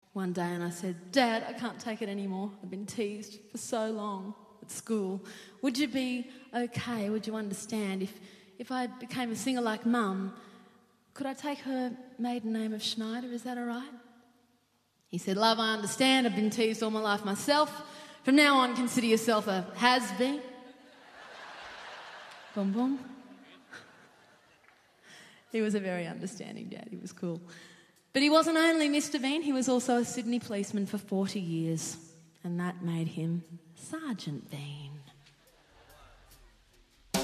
one day and I said, "Dad, I can't take it anymore. I've been teased for so long at school. Would you be okay, would you understand if I became a singer like Mum, could I take her maiden name of Schneider? Is that all right?" He said, "Love, I understand. I've been teased all my life myself. From now on, consider yourself a has-been." Boom, boom. He was a very understanding dad. He was cool. But he wasn't only Mr. Bean, he was also a Sydney policeman for 40 years. And that made him Sergeant Bean.